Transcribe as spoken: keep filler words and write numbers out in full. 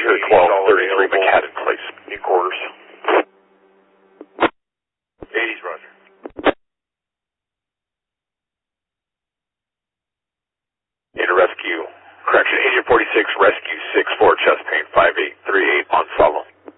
Sure, twelve thirty-three McCadden Place, new quarters. eighties, Roger. Need a rescue. Correction, Agent forty-six, rescue six four Chester.